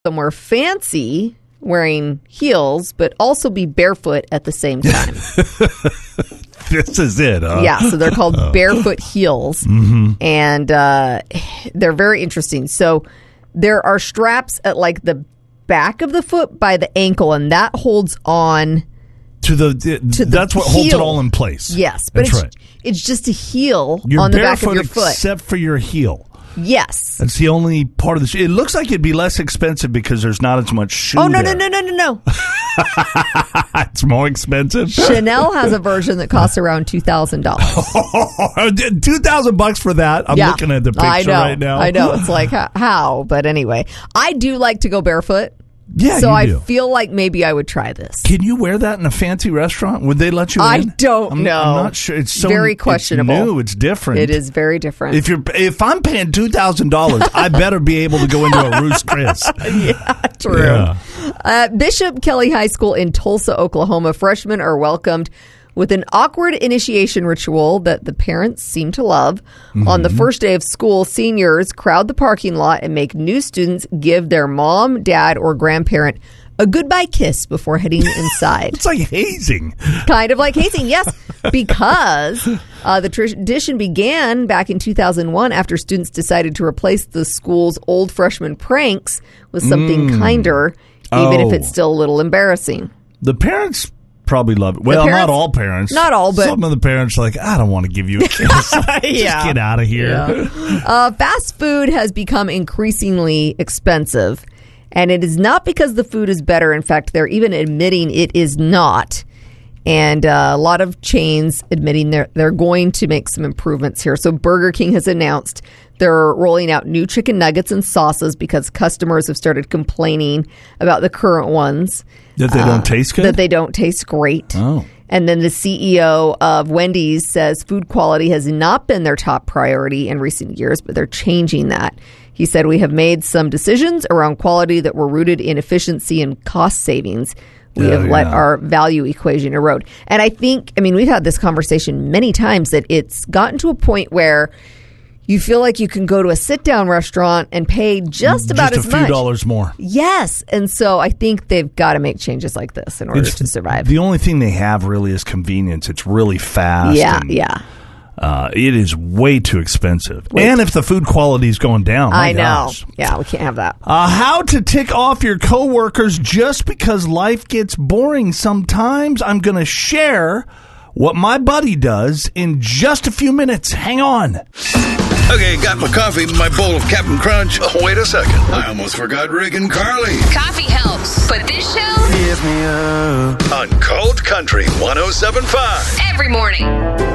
somewhere fancy wearing heels, but also be barefoot at the same time. This is it, huh? Yeah, so they're called barefoot heels, and they're very interesting. So there are straps at like the back of the foot by the ankle, and that holds on to that's what holds it all in place. Yes, but it's just a heel on the back of your foot, except for your heel. Yes. That's the only part of the shoe. It looks like it'd be less expensive because there's not as much shoe. Oh, no. It's more expensive. Chanel has a version that costs around $2,000. $2,000 for that. I'm looking at the picture right now. I know. It's like, how? But anyway, I do like to go barefoot. Yeah, so I do. feel like maybe I would try this. Can you wear that in a fancy restaurant? Would they let you in? I don't know. I'm not sure. It's so very questionable. It's new. It's different. It is very different. If I'm paying $2,000, I better be able to go into a Ruth's Chris. Yeah, true. Yeah. Bishop Kelly High School in Tulsa, Oklahoma, freshmen are welcomed with an awkward initiation ritual that the parents seem to love. On the first day of school, seniors crowd the parking lot and make new students give their mom, dad, or grandparent a goodbye kiss before heading inside. It's like hazing. Kind of like hazing, yes, because the tradition began back in 2001 after students decided to replace the school's old freshman pranks with something kinder, even if it's still a little embarrassing. The parents probably love it. Well, not all parents. Not all, but some of the parents are like, I don't want to give you a kiss. Just get out of here. Yeah. Fast food has become increasingly expensive, and it is not because the food is better. In fact, they're even admitting it is not. And a lot of chains admitting they're going to make some improvements here. So Burger King has announced they're rolling out new chicken nuggets and sauces because customers have started complaining about the current ones. That they don't taste good? That they don't taste great. Oh. And then the CEO of Wendy's says food quality has not been their top priority in recent years, but they're changing that. He said, we have made some decisions around quality that were rooted in efficiency and cost savings. We have let our value equation erode. And I think, we've had this conversation many times that it's gotten to a point where you feel like you can go to a sit-down restaurant and pay just about as much. Just a few dollars more. Yes. And so I think they've got to make changes like this in order to survive. The only thing they have really is convenience. It's really fast. Yeah. It is way too expensive. And if the food quality is going down, I know. Gosh. Yeah, we can't have that. How to tick off your coworkers just because life gets boring sometimes. I'm going to share what my buddy does in just a few minutes. Hang on. Okay, got my coffee, my bowl of Captain Crunch. Oh, wait a second. I almost forgot Rick and Carly. Coffee helps, but this show on Cold Country 107.5 every morning.